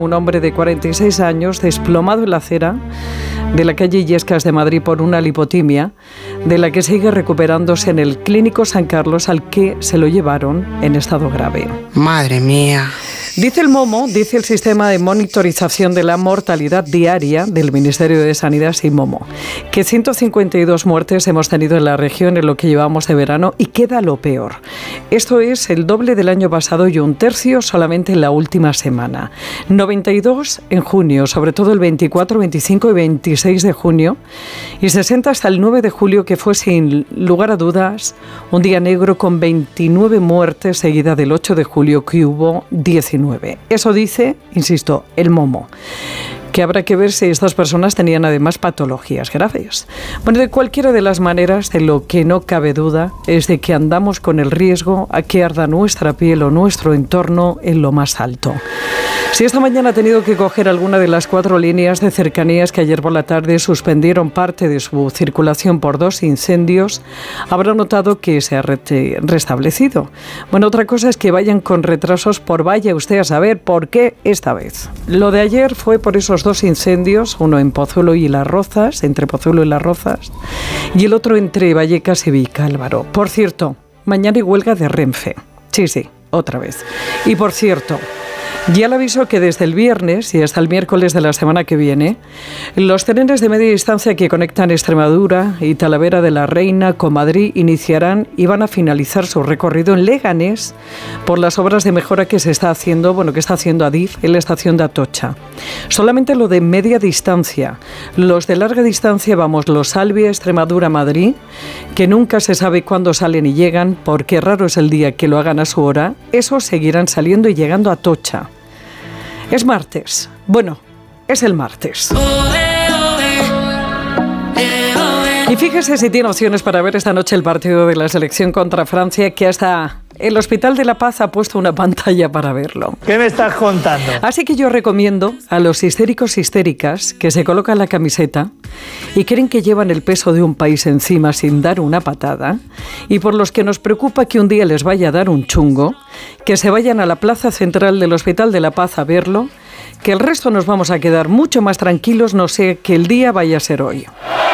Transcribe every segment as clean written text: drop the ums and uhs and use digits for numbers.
Un hombre de 46 años desplomado en la acera de la calle Illescas de Madrid por una lipotimia, de la que sigue recuperándose en el Clínico San Carlos, al que se lo llevaron en estado grave. Madre mía. Dice el MOMO, dice el Sistema de Monitorización de la Mortalidad Diaria del Ministerio de Sanidad, SIMOMO, que 152 muertes hemos tenido en la región en lo que llevamos de verano y queda lo peor. Esto es el doble del año pasado y un tercio solamente en la última semana. 92 en junio, sobre todo el 24, 25 y 26 de junio, y 60 hasta el 9 de julio, que fue sin lugar a dudas un día negro con 29 muertes, seguida del 8 de julio, que hubo 19. Eso dice, insisto, el MOMO, que habrá que ver si estas personas tenían además patologías graves. Bueno, de cualquiera de las maneras, de lo que no cabe duda es de que andamos con el riesgo a que arda nuestra piel o nuestro entorno en lo más alto. Si esta mañana ha tenido que coger alguna de las 4 líneas de cercanías que ayer por la tarde suspendieron parte de su circulación por 2 incendios, habrá notado que se ha restablecido. Bueno, otra cosa es que vayan con retrasos por vaya usted a saber por qué esta vez. Lo de ayer fue por esos 2 incendios, uno en Pozuelo y Las Rozas, entre Pozuelo y Las Rozas, y el otro entre Vallecas y Vicálvaro. Por cierto, mañana hay huelga de Renfe. Sí, otra vez. Y por cierto, ya le aviso que desde el viernes y hasta el miércoles de la semana que viene, los trenes de media distancia que conectan Extremadura y Talavera de la Reina con Madrid iniciarán y van a finalizar su recorrido en Leganés por las obras de mejora que se está haciendo, que está haciendo Adif en la estación de Atocha. Solamente lo de media distancia. Los de larga distancia, los Albia, Extremadura, Madrid, que nunca se sabe cuándo salen y llegan, porque raro es el día que lo hagan a su hora, esos seguirán saliendo y llegando a Atocha. Es martes. Bueno, es el martes. Y fíjese si tiene opciones para ver esta noche el partido de la selección contra Francia, que hasta el Hospital de la Paz ha puesto una pantalla para verlo. ¿Qué me estás contando? Así que yo recomiendo a los histéricos histéricas que se colocan la camiseta y creen que llevan el peso de un país encima sin dar una patada, y por los que nos preocupa que un día les vaya a dar un chungo, que se vayan a la plaza central del Hospital de la Paz a verlo, que el resto nos vamos a quedar mucho más tranquilos, no sé que el día vaya a ser hoy.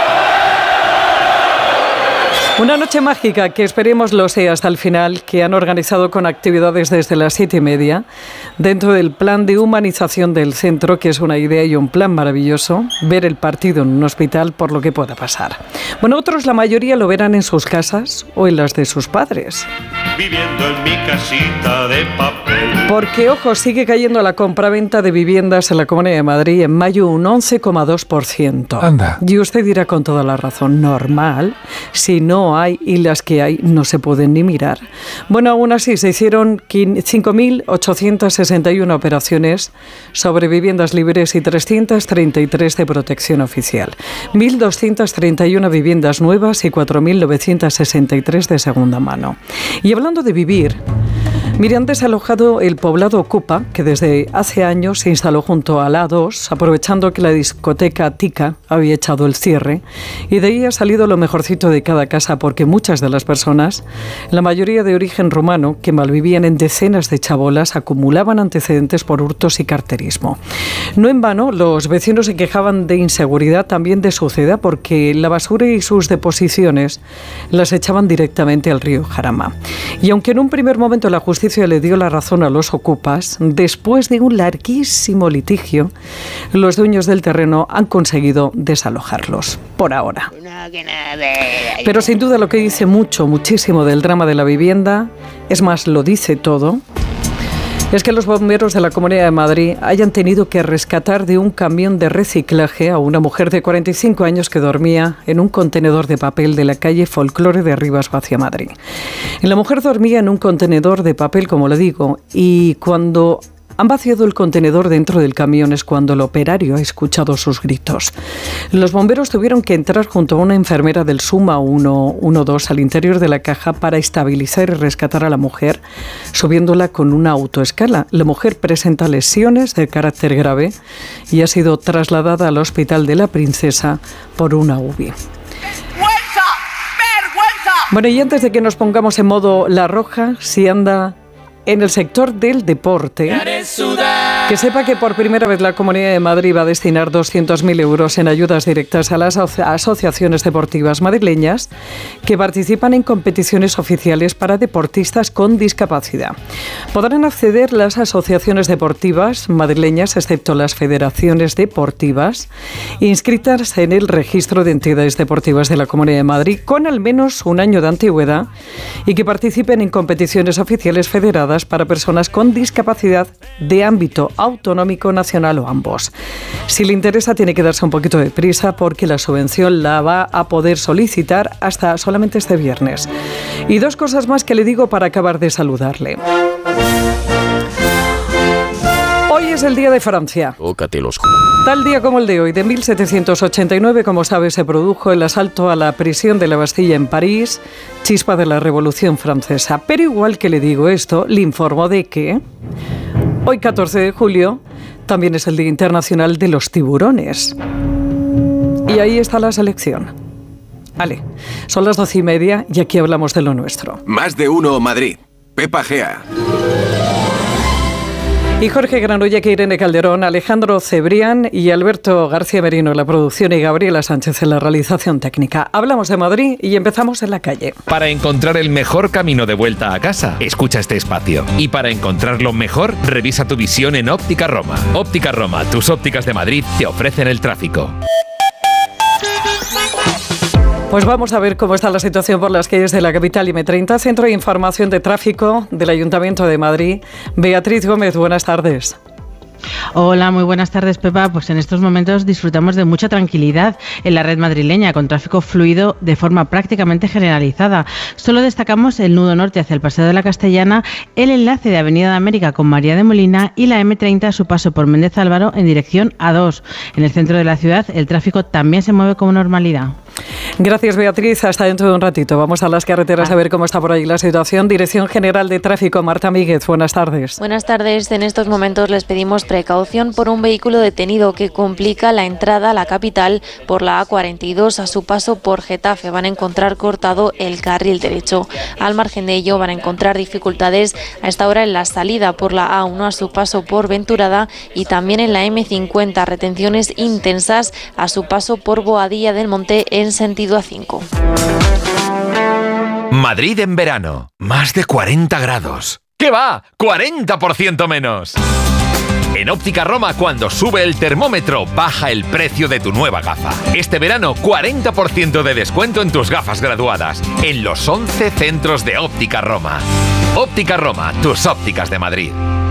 Una noche mágica que esperemos lo sea hasta el final, que han organizado con actividades desde las 7:30 dentro del plan de humanización del centro, que es una idea y un plan maravilloso, ver el partido en un hospital por lo que pueda pasar. Bueno, otros, la mayoría, lo verán en sus casas o en las de sus padres. Viviendo en mi casita de papel. Porque, ojo, sigue cayendo la compraventa de viviendas en la Comunidad de Madrid, en mayo un 11,2%. Anda. Y usted dirá con toda la razón, normal, si no hay, y las que hay no se pueden ni mirar. Bueno, aún así se hicieron 5.861 operaciones sobre viviendas libres y 333 de protección oficial. 1.231 viviendas nuevas y 4.963 de segunda mano. Y hablando de vivir, mire, han desalojado el poblado Ocupa, que desde hace años se instaló junto a la A2, aprovechando que la discoteca Tica había echado el cierre, y de ahí ha salido lo mejorcito de cada casa, porque muchas de las personas, la mayoría de origen rumano, que malvivían en decenas de chabolas, acumulaban antecedentes por hurtos y carterismo. No en vano, los vecinos se quejaban de inseguridad también de su ciudad, porque la basura y sus deposiciones las echaban directamente al río Jarama. Y aunque en un primer momento la justicia le dio la razón a los ocupas, después de un larguísimo litigio, los dueños del terreno han conseguido desalojarlos, por ahora. Pero sin duda lo que dice muchísimo del drama de la vivienda, es más, lo dice todo, es que los bomberos de la Comunidad de Madrid hayan tenido que rescatar de un camión de reciclaje a una mujer de 45 años que dormía en un contenedor de papel de la calle Folclore de Rivas hacia Madrid. La mujer dormía en un contenedor de papel, como le digo, y cuando han vaciado el contenedor dentro del camión es cuando el operario ha escuchado sus gritos. Los bomberos tuvieron que entrar junto a una enfermera del Suma 112 al interior de la caja para estabilizar y rescatar a la mujer, subiéndola con una autoescala. La mujer presenta lesiones de carácter grave y ha sido trasladada al Hospital de la Princesa por una UBI. Bueno, y antes de que nos pongamos en modo La Roja, si anda en el sector del deporte, Que sepa que por primera vez la Comunidad de Madrid va a destinar 200.000 euros en ayudas directas a las asociaciones deportivas madrileñas que participan en competiciones oficiales para deportistas con discapacidad. Podrán acceder las asociaciones deportivas madrileñas, excepto las federaciones deportivas, inscritas en el registro de entidades deportivas de la Comunidad de Madrid con al menos un año de antigüedad y que participen en competiciones oficiales federadas para personas con discapacidad de ámbito autonómico, nacional o ambos. Si le interesa, tiene que darse un poquito de prisa porque la subvención la va a poder solicitar hasta solamente este viernes. Y dos cosas más que le digo para acabar de saludarle. Hoy es el Día de Francia. Tal día como el de hoy, de 1789, como sabe, se produjo el asalto a la prisión de la Bastilla en París, chispa de la Revolución Francesa. Pero igual que le digo esto, le informo de que hoy, 14 de julio, también es el Día Internacional de los Tiburones. Y ahí está la selección. Vale, son las 12:30 y aquí hablamos de lo nuestro. Más de uno Madrid. Pepa Gea. Y Jorge Granollec, Irene Calderón, Alejandro Cebrián y Alberto García Merino en la producción y Gabriela Sánchez en la realización técnica. Hablamos de Madrid y empezamos en la calle. Para encontrar el mejor camino de vuelta a casa, escucha este espacio. Y para encontrarlo mejor, revisa tu visión en Óptica Roma. Óptica Roma, tus ópticas de Madrid te ofrecen el tráfico. Pues vamos a ver cómo está la situación por las calles de la capital y M30, Centro de Información de Tráfico del Ayuntamiento de Madrid. Beatriz Gómez, buenas tardes. Hola, muy buenas tardes, Pepa. Pues en estos momentos disfrutamos de mucha tranquilidad en la red madrileña, con tráfico fluido de forma prácticamente generalizada. Solo destacamos el nudo norte hacia el Paseo de la Castellana, el enlace de Avenida de América con María de Molina y la M30 a su paso por Méndez Álvaro en dirección A2. En el centro de la ciudad el tráfico también se mueve con normalidad. Gracias, Beatriz. Hasta dentro de un ratito. Vamos a las carreteras a ver cómo está por ahí la situación. Dirección General de Tráfico, Marta Míguez. Buenas tardes. Buenas tardes. En estos momentos les pedimos precaución por un vehículo detenido que complica la entrada a la capital por la A42 a su paso por Getafe. Van a encontrar cortado el carril derecho. Al margen de ello van a encontrar dificultades a esta hora en la salida por la A1 a su paso por Venturada y también en la M50. Retenciones intensas a su paso por Boadilla del Monte en sentido A5. Madrid en verano. Más de 40 grados. ¿Qué va? ¡40% menos! En Óptica Roma, cuando sube el termómetro, baja el precio de tu nueva gafa. Este verano, 40% de descuento en tus gafas graduadas, en los 11 centros de Óptica Roma. Óptica Roma, tus ópticas de Madrid.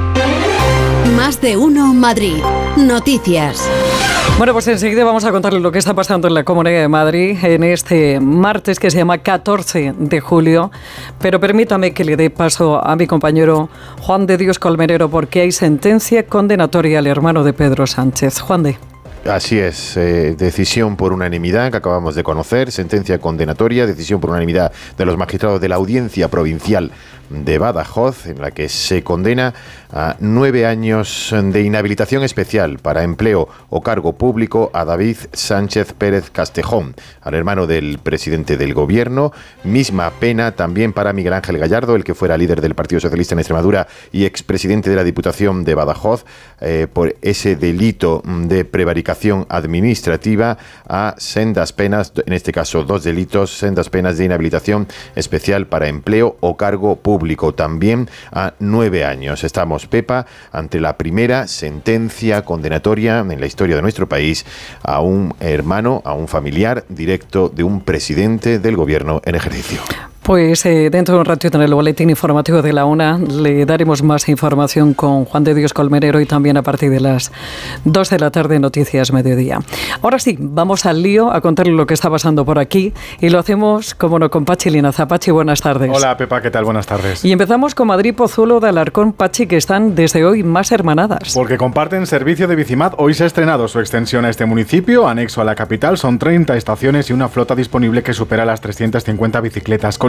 Más de uno Madrid. Noticias. Bueno, pues enseguida vamos a contarles lo que está pasando en la Comunidad de Madrid en este martes que se llama 14 de julio. Pero permítame que le dé paso a mi compañero Juan de Dios Colmenero porque hay sentencia condenatoria al hermano de Pedro Sánchez. Juan de. Así es, decisión por unanimidad que acabamos de conocer, sentencia condenatoria, decisión por unanimidad de los magistrados de la Audiencia Provincial de Badajoz, en la que se condena a 9 años de inhabilitación especial para empleo o cargo público a David Sánchez Pérez Castejón, al hermano del presidente del Gobierno. Misma pena también para Miguel Ángel Gallardo, el que fuera líder del Partido Socialista en Extremadura y expresidente de la Diputación de Badajoz, por ese delito de prevaricación administrativa, a sendas penas, en este caso 2 delitos, sendas penas de inhabilitación especial para empleo o cargo público, también a 9 años. Estamos, Pepa, ante la primera sentencia condenatoria en la historia de nuestro país a un hermano, a un familiar directo de un presidente del Gobierno en ejercicio. Pues dentro de un ratito en el boletín informativo de la UNA le daremos más información con Juan de Dios Colmenero y también a partir de las 2 de la tarde Noticias Mediodía. Ahora sí, vamos al lío a contarle lo que está pasando por aquí y lo hacemos, como no, con Pachi Linaza. Pachi, buenas tardes. Hola, Pepa, ¿qué tal? Buenas tardes. Y empezamos con Madrid, Pozuelo de Alarcón, Pachi, que están desde hoy más hermanadas. Porque comparten servicio de Bicimat. Hoy se ha estrenado su extensión a este municipio, anexo a la capital. Son 30 estaciones y una flota disponible que supera las 350 bicicletas. Con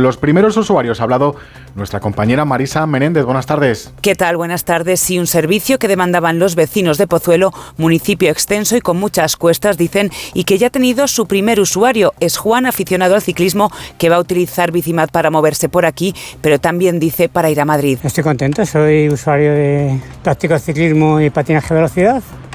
los primeros usuarios ha hablado nuestra compañera Marisa Menéndez. Buenas tardes. ¿Qué tal? Buenas tardes. Sí, un servicio que demandaban los vecinos de Pozuelo, municipio extenso y con muchas cuestas, dicen, y que ya ha tenido su primer usuario. Es Juan, aficionado al ciclismo, que va a utilizar Bicimat para moverse por aquí, pero también dice para ir a Madrid. Estoy contento, soy usuario de práctico ciclismo y patinaje de velocidad